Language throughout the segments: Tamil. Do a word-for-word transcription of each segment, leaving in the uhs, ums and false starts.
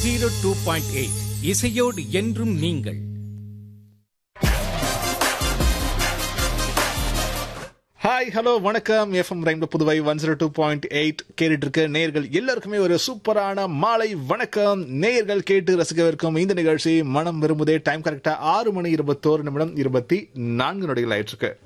ஜீரோ டூ பாயிண்ட் எயிட் இசையோடு என்றும் நீங்கள். ஹாய் ஹலோ வணக்கம். FM rainbow Puduvai one zero two point eight கேட்டுட்டு இருக்க நேயர்கள் எல்லாருக்குமே ஒரு சூப்பரான மாலை வணக்கம். நேயர்கள் கேட்டு ரசிக்கவிருக்கும் இந்த நிகழ்ச்சி மனம் விரும்புதே. டைம் கரெக்டா ஆறு மணி இருபத்தோரு நிமிடம் இருபத்தி நான்கு நொடிகள் ஆயிட்டு இருக்கு.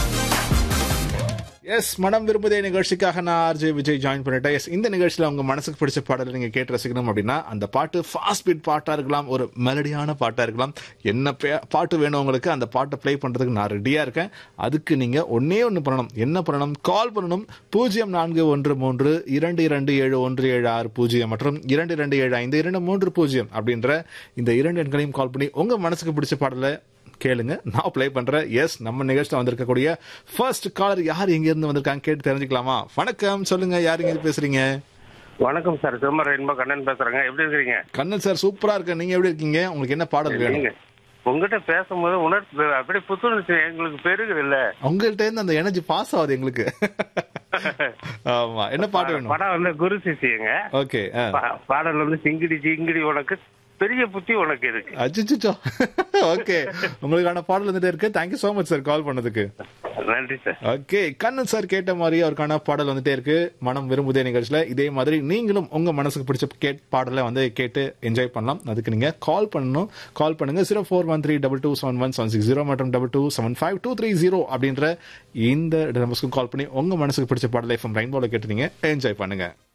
எஸ், மனம் விரும்புதே நிகழ்ச்சிக்காக நான் ஆர்ஜே விஜய் ஜாயின் பண்ணிட்டேன். எஸ், இந்த நிகழ்ச்சியில் உங்க மனசுக்கு பிடிச்ச பாடலை நீங்க கேட்டு ரசிக்கணும் அப்படின்னா அந்த பாட்டு ஃபாஸ்ட் பீட் பாட்டா இருக்கலாம், ஒரு மெலடியான பாட்டா இருக்கலாம், என்ன பாட்டு வேணும் உங்களுக்கு அந்த பாட்டை பிளே பண்றதுக்கு நான் ரெடியா இருக்கேன். அதுக்கு நீங்க ஒன்னே ஒன்று பண்ணணும். என்ன பண்ணணும்? கால் பண்ணணும். பூஜ்ஜியம் நான்கு ஒன்று மூன்று இரண்டு இரண்டு ஏழு ஒன்று ஏழு ஆறு பூஜ்ஜியம் மற்றும் இரண்டு இரண்டு ஏழு ஐந்து இரண்டு மூன்று பூஜ்ஜியம் அப்படின்ற இந்த இரண்டு எண்களையும் கால் பண்ணி உங்க மனசுக்கு பிடிச்ச பாடலை கேளுங்க, நான் பிளே பண்றேன். எஸ், நம்ம நிகழ்ச்சியில் வந்திருக்கக்கூடிய ஃபர்ஸ்ட் காலர் யார் எங்க இருந்து வந்திருக்காங்க கேட்டு தெரிஞ்சுக்கலாமா? வணக்கம், சொல்லுங்க, யார் எங்க பேசுறீங்க? வணக்கம் சார், சிதம்பரம் ரெயின்போ கண்ணன் பேசுறேங்க. எப்படி இருக்கீங்க? கண்ணன் சார் சூப்பரா இருக்கு. நீங்க எப்படி இருக்கீங்க? உங்களுக்கு என்ன பாடல் வேணும்? உங்ககிட்ட பேசும்போது உணர்வு அப்படியே புத்துணர்ச்சி எங்களுக்கு பெருகுது இல்ல. உங்கள்கிட்ட இருந்து அந்த எனர்ஜி பாஸ் ஆகுது எங்களுக்கு. ஆமா, என்ன பாட்டு வேணும்? படம் வந்து குரு சிசியங்க. ஓகே. பாடல் வந்து சிங்கிடி சிங்கிடி உனக்கு பெரிய புத்தி உனக்கு இருக்கு. அச்சோ. ஓகே, உங்களுக்கான பாடல் வந்துட்டே இருக்கு. Thank you so much sir call பண்ணதுக்கு. நன்றி சார். ஓகே, கண்ணன் சார் கேட்ட மாதிரி அவருக்கான பாடல் வந்துட்டே இருக்கு மனம் விரும்புதே நிகழ்ச்சியில. இதே மாதிரி நீங்களும் உங்க மனசுக்கு பிடிச்ச கேட் பாடலை வந்து கேட்டு என்ஜாய் பண்ணலாம். அதுக்கு நீங்க கால் பண்ணணும். கால் பண்ணுங்க zero four one three double two seven one seven six zero மற்றும் double two seven five two three zero அப்படின்ற இந்த நம்பர்ஸ்க்கு கால் பண்ணி உங்க மனசுக்கு பிடிச்ச பாடலை எஃப்எம் ரெயின்போல கேட்டு நீங்க என்ஜாய் பண்ணுங்க.